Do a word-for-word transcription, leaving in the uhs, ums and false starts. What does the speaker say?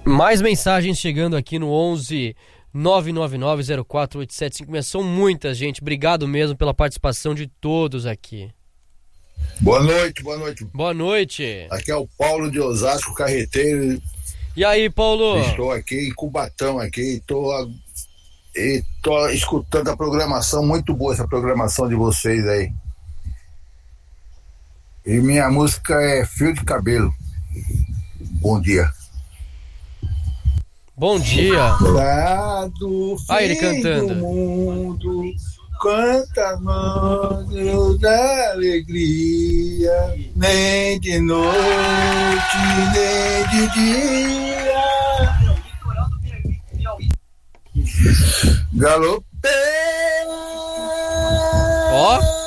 Mais mensagens chegando aqui no onze nove nove nove zero quatro oito sete cinco seis. São muitas, gente. Obrigado mesmo pela participação de todos aqui. Boa noite, boa noite. Boa noite. Aqui é o Paulo de Osasco, carreteiro. E aí, Paulo? Estou aqui em Cubatão, aqui, estou estou escutando a programação, muito boa essa programação de vocês aí. E minha música é Fio de Cabelo. Bom dia. Bom dia. Lá do fim ah, ele cantando. do mundo, quanta mãos da alegria, nem de noite, nem de dia. Galopei. Ó.